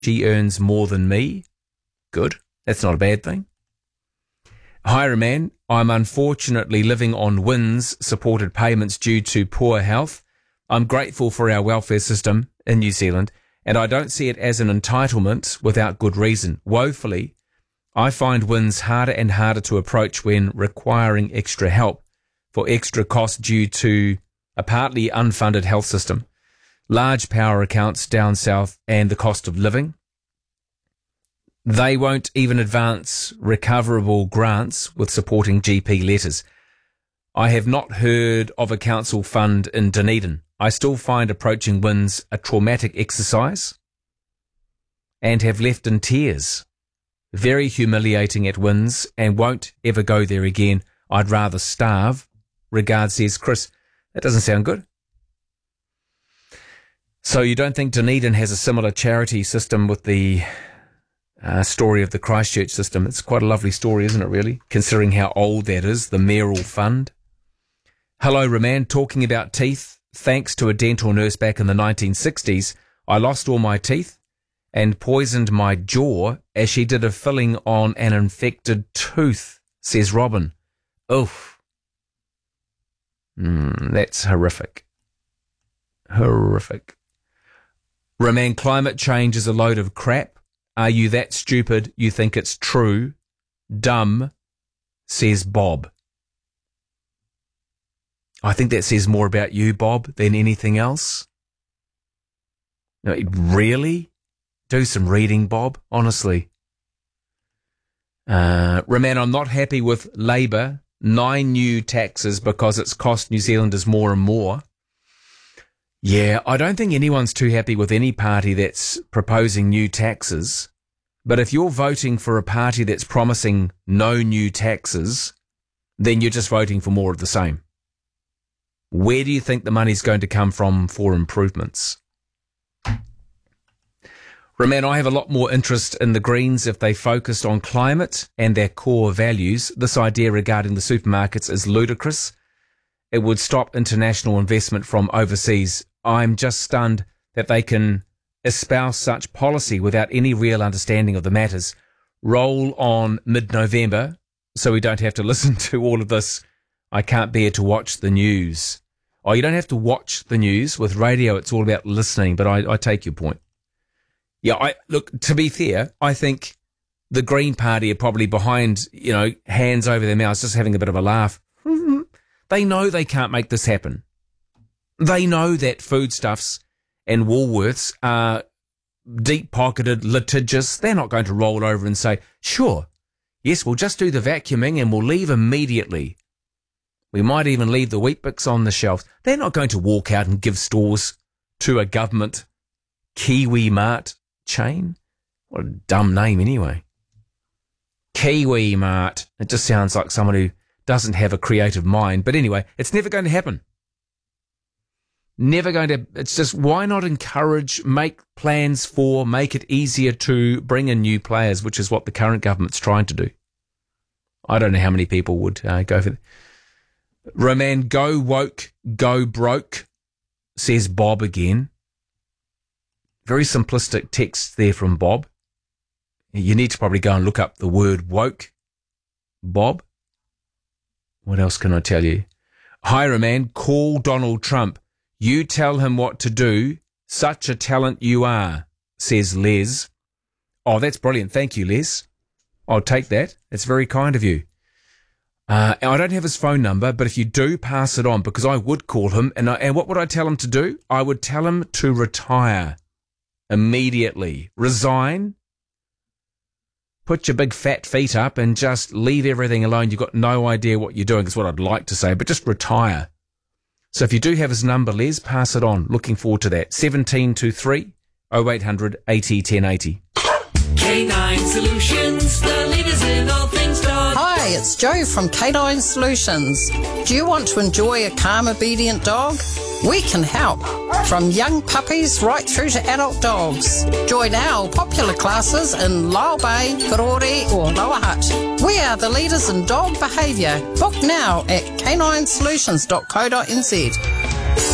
She earns more than me. Good. That's not a bad thing. Hi, man. I'm unfortunately living on WINS supported payments due to poor health. I'm grateful for our welfare system in New Zealand, and I don't see it as an entitlement without good reason. Woefully, I find WINS harder and harder to approach when requiring extra help for extra costs due to a partly unfunded health system, large power accounts down south, and the cost of living. They won't even advance recoverable grants with supporting GP letters. I have not heard of a council fund in Dunedin. I still find approaching WINS a traumatic exercise and have left in tears. Very humiliating at WINS and won't ever go there again. I'd rather starve. Regards, says Chris. That doesn't sound good. So you don't think Dunedin has a similar charity system with the story of the Christchurch system? It's quite a lovely story, isn't it, really? Considering how old that is, the mayoral fund. Hello, Roman. Talking about teeth. Thanks to a dental nurse back in the 1960s, I lost all my teeth and poisoned my jaw as she did a filling on an infected tooth, says Robin. Oof. That's horrific. Horrific. Roman, climate change is a load of crap. Are you that stupid you think it's true? Dumb, says Bob. I think that says more about you, Bob, than anything else. No, really? Do some reading, Bob, honestly. Roman, I'm not happy with Labour. 9 new taxes because it's cost New Zealanders more and more. Yeah, I don't think anyone's too happy with any party that's proposing new taxes. But if you're voting for a party that's promising no new taxes, then you're just voting for more of the same. Where do you think the money's going to come from for improvements? Roman, I have a lot more interest in the Greens if they focused on climate and their core values. This idea regarding the supermarkets is ludicrous. It would stop international investment from overseas. I'm just stunned that they can espouse such policy without any real understanding of the matters. Roll on mid-November so we don't have to listen to all of this. I can't bear to watch the news. Oh, you don't have to watch the news. With radio, it's all about listening, but I take your point. Yeah, look, to be fair, I think the Green Party are probably behind, hands over their mouths, just having a bit of a laugh. They know they can't make this happen. They know that Foodstuffs and Woolworths are deep-pocketed, litigious. They're not going to roll over and say, sure, yes, we'll just do the vacuuming and we'll leave immediately. We might even leave the Weet-Bix on the shelves. They're not going to walk out and give stores to a government Kiwi Mart chain. What a dumb name anyway. Kiwi Mart. It just sounds like someone who doesn't have a creative mind. But anyway, it's never going to happen. Never going to. It's just, why not encourage, make plans for, make it easier to bring in new players, which is what the current government's trying to do. I don't know how many people would go for that. Roman, go woke, go broke, says Bob again. Very simplistic text there from Bob. You need to probably go and look up the word woke, Bob. What else can I tell you? Hi, Roman, call Donald Trump. You tell him what to do. Such a talent you are, says Les. Oh, that's brilliant. Thank you, Les. I'll take that. It's very kind of you. I don't have his phone number, but if you do, pass it on, because I would call him. And what would I tell him to do? I would tell him to retire immediately. Resign. Put your big fat feet up and just leave everything alone. You've got no idea what you're doing, is what I'd like to say, but just retire. So if you do have his number, Les, pass it on. Looking forward to that. 1723 0800 80 1080. K9 Solutions, the leaders in all things dog. Hi, it's Jo from K9 Solutions. Do you want to enjoy a calm, obedient dog? We can help. From young puppies right through to adult dogs. Join our popular classes in Lyle Bay, Karori or Lower Hutt. We are the leaders in dog behaviour. Book now at k9solutions.co.nz.